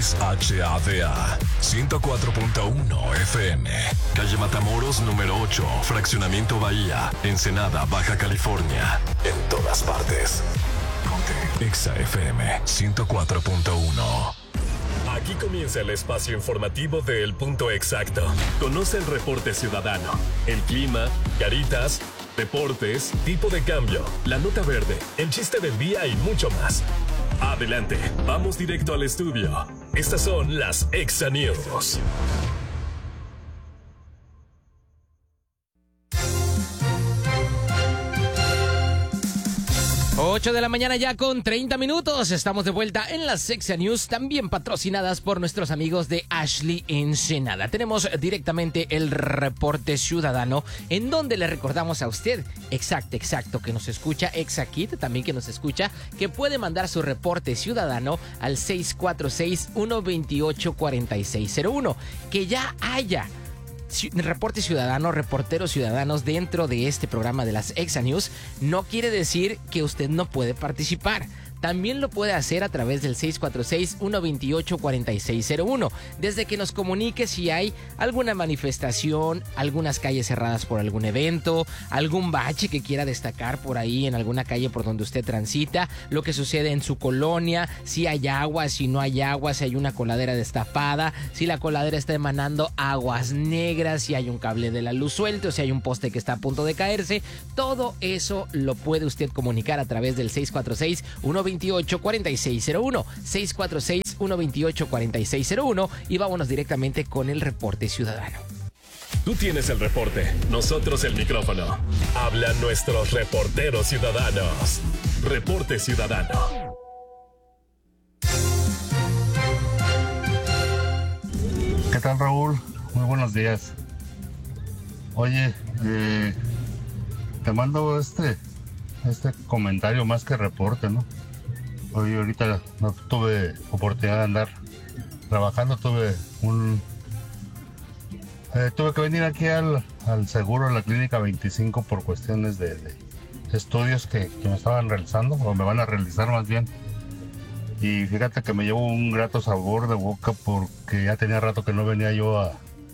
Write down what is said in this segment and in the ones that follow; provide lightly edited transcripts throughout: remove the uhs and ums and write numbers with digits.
XHADA 104.1 FM, calle Matamoros número 8, Fraccionamiento Bahía, Ensenada, Baja California. En todas partes. Ponte Exa FM 104.1. Aquí comienza el espacio informativo de El Punto Exacto. Conoce el reporte ciudadano, el clima, caritas, deportes, tipo de cambio, la nota verde, el chiste del día y mucho más. Adelante, vamos directo al estudio. Estas son las Exa News. 8 de la mañana ya con 30 minutos. Estamos de vuelta en las Exa News, también patrocinadas por nuestros amigos de Ashley Ensenada. Tenemos directamente el reporte ciudadano, en donde le recordamos a usted, exacto, que nos escucha, ExaKit, también que nos escucha, que puede mandar su reporte ciudadano al 646-128-4601. Que ya haya reporte ciudadano, reporteros ciudadanos dentro de este programa de las Exa News, no quiere decir que usted no puede participar. También lo puede hacer a través del 646-128-4601. Desde que nos comunique si hay alguna manifestación, algunas calles cerradas por algún evento, algún bache que quiera destacar por ahí en alguna calle por donde usted transita, lo que sucede en su colonia, si hay agua, si no hay agua, si hay una coladera destapada, si la coladera está emanando aguas negras, si hay un cable de la luz suelto, si hay un poste que está a punto de caerse. Todo eso lo puede usted comunicar a través del 646-128-4601, 646-128-4601, y vámonos directamente con el reporte ciudadano. Tú tienes el reporte, nosotros el micrófono. Hablan nuestros reporteros ciudadanos. Reporte ciudadano. ¿Qué tal, Raúl? Muy buenos días. Oye, te mando este comentario más que reporte, ¿no? Hoy ahorita no tuve oportunidad de andar trabajando, tuve que venir aquí al seguro de la Clínica 25 por cuestiones de estudios que me estaban realizando, o me van a realizar más bien. Y fíjate que me llevo un grato sabor de boca porque ya tenía rato que no venía yo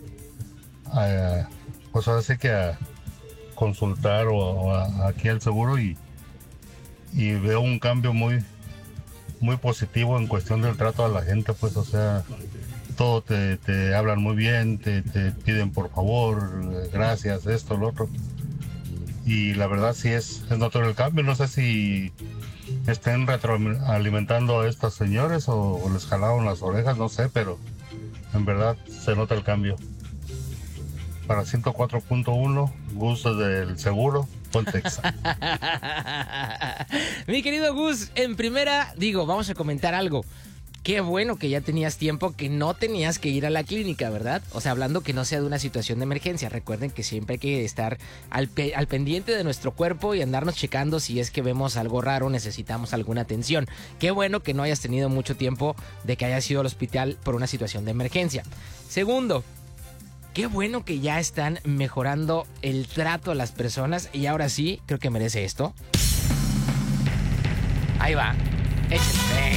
pues ahora sí que a consultar aquí al seguro, y veo un cambio muy positivo en cuestión del trato a la gente, pues, o sea, todo te hablan muy bien, te piden por favor, gracias, esto, lo otro. Y la verdad sí es notorio el cambio. No sé si estén retroalimentando a estos señores o les jalaron las orejas, no sé, pero en verdad se nota el cambio. Para 104.1, Gus del seguro, ponte Exa. Mi querido Gus, en primera, vamos a comentar algo. Qué bueno que ya tenías tiempo que no tenías que ir a la clínica, ¿verdad? O sea, hablando que no sea de una situación de emergencia. Recuerden que siempre hay que estar al pendiente de nuestro cuerpo y andarnos checando si es que vemos algo raro, necesitamos alguna atención. Qué bueno que no hayas tenido mucho tiempo de que hayas ido al hospital por una situación de emergencia. Segundo, qué bueno que ya están mejorando el trato a las personas, y ahora sí, creo que merece esto. Ahí va. Échale.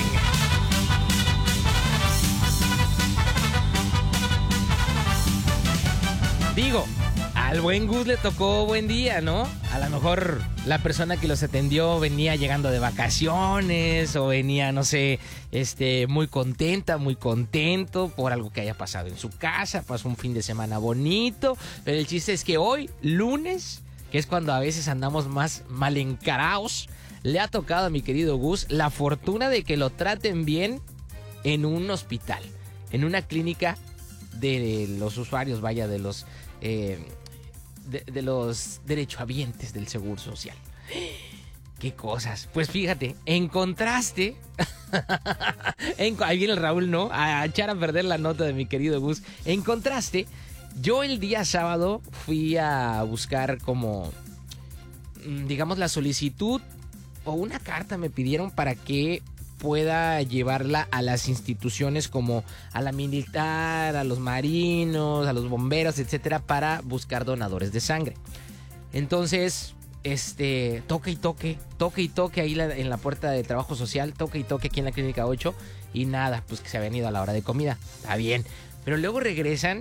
Al buen Gus le tocó buen día, ¿no? A lo mejor la persona que los atendió venía llegando de vacaciones o venía, no sé, muy contenta, muy contento por algo que haya pasado en su casa, pasó un fin de semana bonito, pero el chiste es que hoy, lunes, que es cuando a veces andamos más mal encarados, le ha tocado a mi querido Gus la fortuna de que lo traten bien en un hospital, en una clínica de los usuarios, vaya, de los derechohabientes del Seguro Social. ¡Qué cosas! Pues fíjate, en contraste, ahí viene el Raúl, ¿no? A echar a perder la nota de mi querido Gus. En contraste, yo el día sábado fui a buscar como, digamos, la solicitud o una carta me pidieron para que pueda llevarla a las instituciones como a la militar, a los marinos, a los bomberos, etcétera, para buscar donadores de sangre. Entonces, toque y toque ahí en la puerta de trabajo social, toque y toque aquí en la Clínica 8 y nada, pues que se habían ido a la hora de comida, está bien. Pero luego regresan,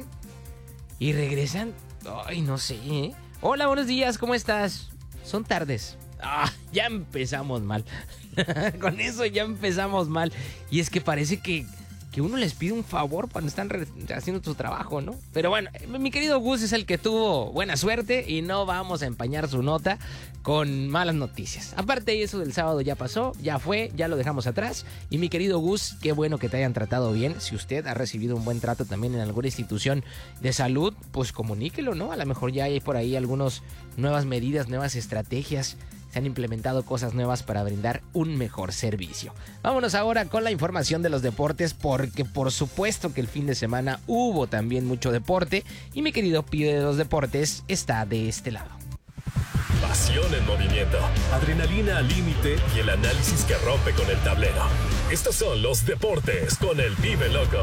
ay, no sé, ¿eh? Hola, buenos días, ¿cómo estás? Son tardes. Ya empezamos mal. Con eso ya empezamos mal. Y es que parece que uno les pide un favor cuando están haciendo su trabajo, ¿no? Pero bueno, mi querido Gus es el que tuvo buena suerte y no vamos a empañar su nota con malas noticias. Aparte, eso del sábado ya pasó, ya fue, ya lo dejamos atrás. Y mi querido Gus, qué bueno que te hayan tratado bien. Si usted ha recibido un buen trato también en alguna institución de salud, pues comuníquelo, ¿no? A lo mejor ya hay por ahí algunas nuevas medidas, nuevas estrategias. Se han implementado cosas nuevas para brindar un mejor servicio. Vámonos ahora con la información de los deportes, porque por supuesto que el fin de semana hubo también mucho deporte y mi querido Pío de los Deportes está de este lado. Pasión en movimiento, adrenalina al límite y el análisis que rompe con el tablero. Estos son los deportes con el Pibe Loco.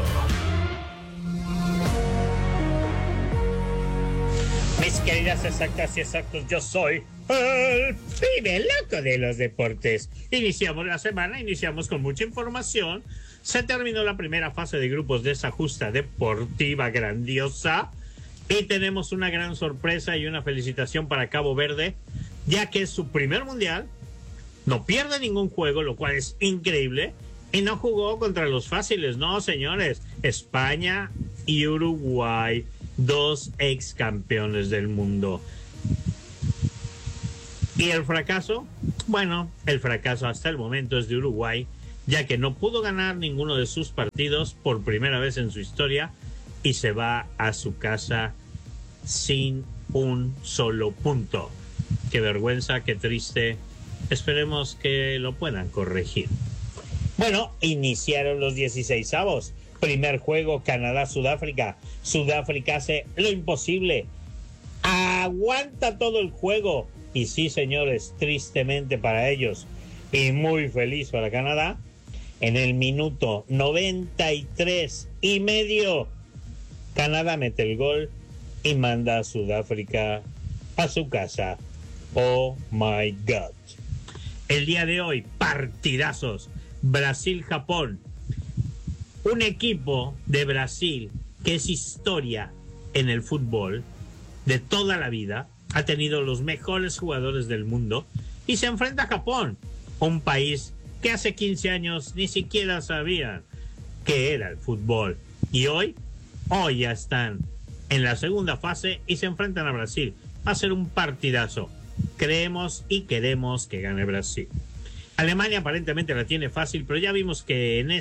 Mis queridas exactas y exactos, yo soy el Pibe Loco de los deportes. Iniciamos la semana, iniciamos con mucha información. Se terminó la primera fase de grupos de esa justa deportiva grandiosa. Y tenemos una gran sorpresa y una felicitación para Cabo Verde, ya que es su primer mundial. No pierde ningún juego, lo cual es increíble. Y no jugó contra los fáciles, no, señores. España y Uruguay, dos ex campeones del mundo. ¿Y el fracaso? Bueno, el fracaso hasta el momento es de Uruguay, ya que no pudo ganar ninguno de sus partidos por primera vez en su historia y se va a su casa sin un solo punto. Qué vergüenza, qué triste. Esperemos que lo puedan corregir. Bueno, iniciaron los 16avos. Primer juego, Canadá-Sudáfrica. Sudáfrica hace lo imposible. Aguanta todo el juego. Y sí, señores, tristemente para ellos y muy feliz para Canadá, en el minuto 93.5, Canadá mete el gol y manda a Sudáfrica a su casa. Oh my God. El día de hoy, partidazos. Brasil-Japón. Un equipo de Brasil que es historia en el fútbol de toda la vida. Ha tenido los mejores jugadores del mundo y se enfrenta a Japón, un país que hace 15 años ni siquiera sabía qué era el fútbol. Y hoy ya están en la segunda fase y se enfrentan a Brasil. Va a ser un partidazo. Creemos y queremos que gane Brasil. Alemania aparentemente la tiene fácil, pero ya vimos que en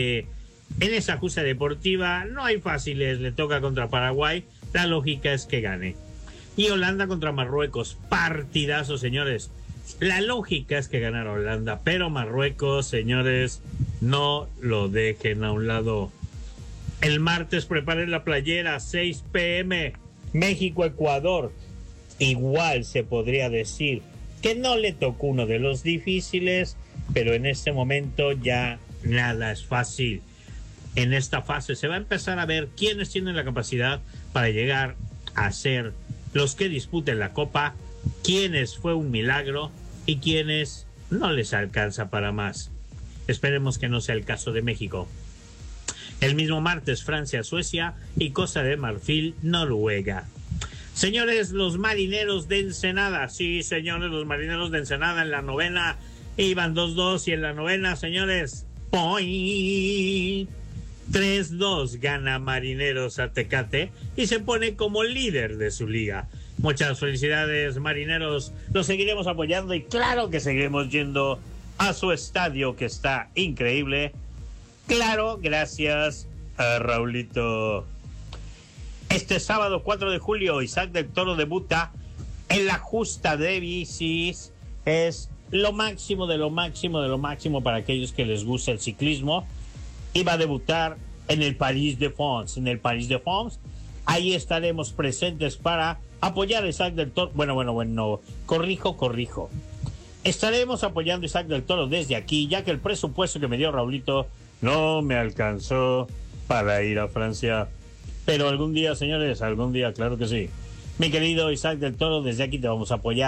esa justa deportiva no hay fáciles. Le toca contra Paraguay. La lógica es que gane. Y Holanda contra Marruecos, partidazo, señores. La lógica es que ganara Holanda, pero Marruecos, señores, no lo dejen a un lado. El martes preparen la playera, 6 p.m. México-Ecuador. Igual se podría decir que no le tocó uno de los difíciles, pero en este momento ya nada es fácil. En esta fase se va a empezar a ver quiénes tienen la capacidad para llegar a ser los que disputen la copa, quiénes fue un milagro y quiénes no les alcanza para más. Esperemos que no sea el caso de México. El mismo martes, Francia-Suecia y Costa de Marfil-Noruega. Señores, los marineros de Ensenada. Sí, señores, los marineros de Ensenada en la novena iban 2-2 y en la novena, señores, ¡poing! 3-2 gana Marineros a Tecate y se pone como líder de su liga. Muchas felicidades, Marineros. Los seguiremos apoyando y claro que seguiremos yendo a su estadio, que está increíble. Claro, gracias a Raulito. Este sábado 4 de julio, Isaac del Toro debuta en la justa de bicis. Es lo máximo de lo máximo de lo máximo para aquellos que les gusta el ciclismo. Y va a debutar en el Paris-de-France. En el Paris-de-France, ahí estaremos presentes para apoyar a Isaac del Toro. Bueno, corrijo. Estaremos apoyando a Isaac del Toro desde aquí, ya que el presupuesto que me dio Raulito no me alcanzó para ir a Francia. Pero algún día, señores, algún día, claro que sí. Mi querido Isaac del Toro, desde aquí te vamos a apoyar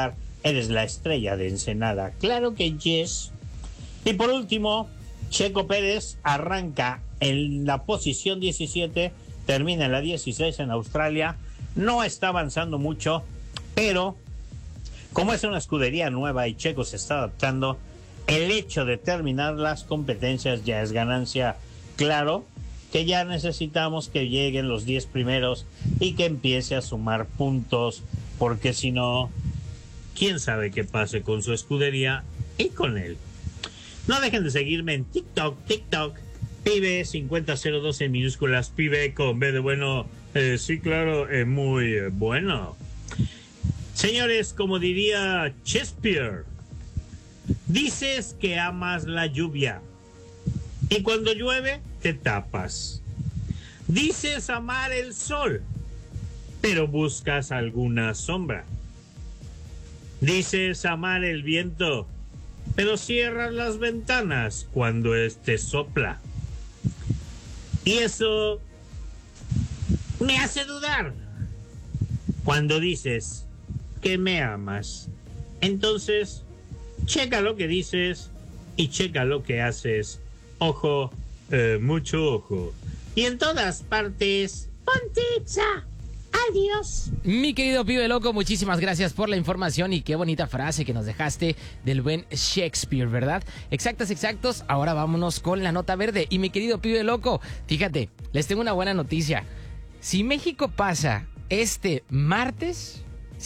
eres la estrella de Ensenada. Claro que yes. Y por último, Checo Pérez arranca en la posición 17, termina en la 16 en Australia. No está avanzando mucho, pero como es una escudería nueva y Checo se está adaptando, el hecho de terminar las competencias ya es ganancia. Claro que ya necesitamos que lleguen los 10 primeros y que empiece a sumar puntos, porque si no, quién sabe qué pase con su escudería y con él. No dejen de seguirme en TikTok, Pibe5002 en minúsculas, Pibe con B de bueno. Sí, claro, muy bueno. Señores, como diría Shakespeare, dices que amas la lluvia y cuando llueve te tapas. Dices amar el sol, pero buscas alguna sombra. Dices amar el viento, pero cierras las ventanas cuando éste sopla. Y eso me hace dudar. Cuando dices que me amas, entonces checa lo que dices y checa lo que haces. Ojo, mucho ojo. Y en todas partes, ponte Exa. Adiós. Mi querido Pibe Loco, muchísimas gracias por la información y qué bonita frase que nos dejaste del buen Shakespeare, ¿verdad? Exactos. Ahora vámonos con la nota verde. Y mi querido Pibe Loco, fíjate, les tengo una buena noticia. Si México pasa este martes,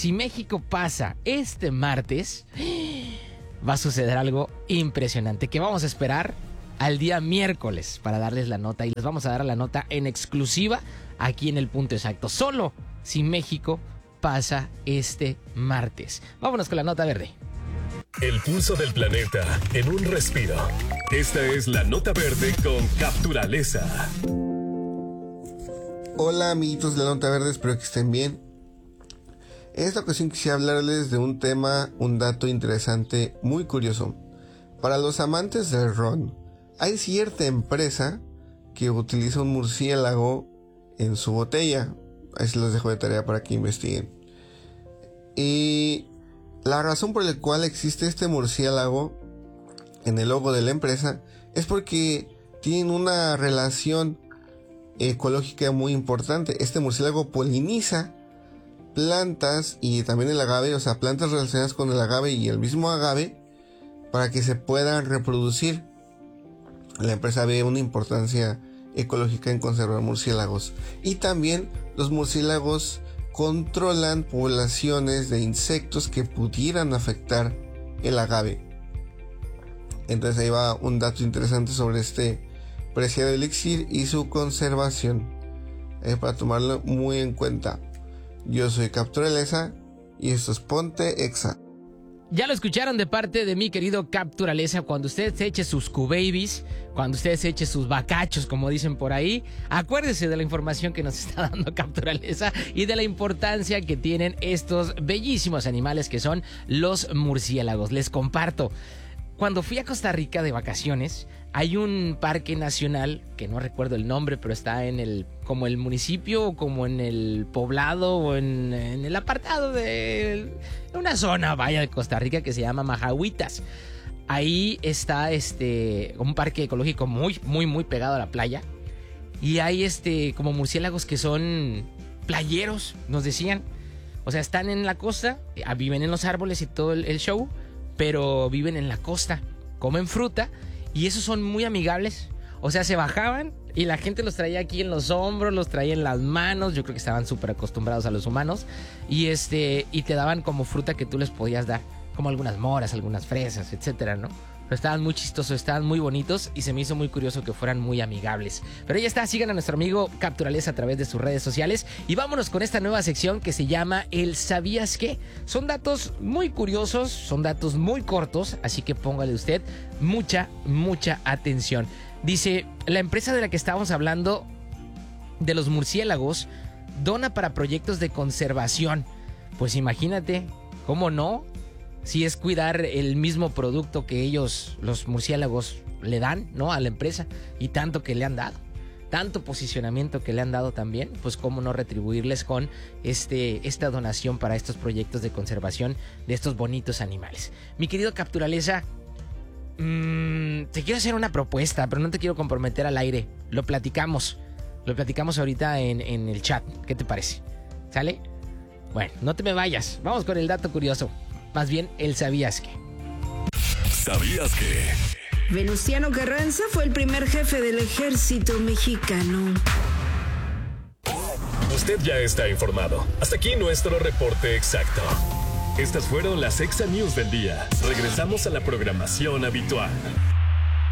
va a suceder algo impresionante que vamos a esperar al día miércoles para darles la nota, y les vamos a dar la nota en exclusiva aquí en el punto exacto, solo si México pasa este martes. Vámonos con la nota verde. El pulso del planeta en un respiro. Esta es la nota verde con Capturaleza. Hola amiguitos de la nota verde, espero que estén bien. En esta ocasión quisiera hablarles de un tema, un dato interesante, muy curioso. Para los amantes del ron, hay cierta empresa que utiliza un murciélago en su botella. Ahí se los dejo de tarea para que investiguen. Y la razón por la cual existe este murciélago en el logo de la empresa es porque tienen una relación ecológica muy importante. Este murciélago poliniza plantas y también el agave, o sea, plantas relacionadas con el agave y el mismo agave, para que se puedan reproducir. La empresa ve una importancia ecológica en conservar murciélagos. Y también los murciélagos controlan poblaciones de insectos que pudieran afectar el agave. Entonces ahí va un dato interesante sobre este preciado elixir y su conservación, para tomarlo muy en cuenta. Yo soy Capturaleza y esto es Ponte Exa. Ya lo escucharon de parte de mi querido Capturaleza. Cuando usted se eche sus Q-Babies, cuando usted se eche sus bacachos, como dicen por ahí, acuérdese de la información que nos está dando Capturaleza y de la importancia que tienen estos bellísimos animales que son los murciélagos. Les comparto. Cuando fui a Costa Rica de vacaciones, hay un parque nacional, que no recuerdo el nombre, pero está en el, como el municipio, o como en el poblado, o en el apartado de una zona, vaya, de Costa Rica, que se llama Majahuitas. Ahí está un parque ecológico muy pegado a la playa. Y hay como murciélagos que son playeros, nos decían. O sea, están en la costa, viven en los árboles y todo el show, pero viven en la costa, comen fruta y esos son muy amigables. O sea, se bajaban y la gente los traía aquí en los hombros, los traía en las manos. Yo creo que estaban súper acostumbrados a los humanos. Y te daban como fruta que tú les podías dar, como algunas moras, algunas fresas, etcétera, ¿no? Pero estaban muy chistosos, estaban muy bonitos y se me hizo muy curioso que fueran muy amigables. Pero ya está, sigan a nuestro amigo Capturaleza a través de sus redes sociales y vámonos con esta nueva sección que se llama El ¿Sabías qué? Son datos muy curiosos, son datos muy cortos, así que póngale usted mucha atención. Dice, la empresa de la que estábamos hablando, de los murciélagos, dona para proyectos de conservación. Pues imagínate, ¿cómo no? Si es cuidar el mismo producto que ellos, los murciélagos, le dan, ¿no? A la empresa y tanto que le han dado. tanto posicionamiento que le han dado también, pues cómo no retribuirles con esta donación para estos proyectos de conservación de estos bonitos animales. Mi querido Capturaleza, te quiero hacer una propuesta, pero no te quiero comprometer al aire. Lo platicamos ahorita en el chat. ¿Qué te parece? ¿Sale? Bueno, no te me vayas. Vamos con el dato curioso. Más bien, el ¿sabías qué? ¿Sabías qué? Venustiano Carranza fue el primer jefe del ejército mexicano. Usted ya está informado. Hasta aquí nuestro reporte exacto. Estas fueron las Exa News del día. Regresamos a la programación habitual.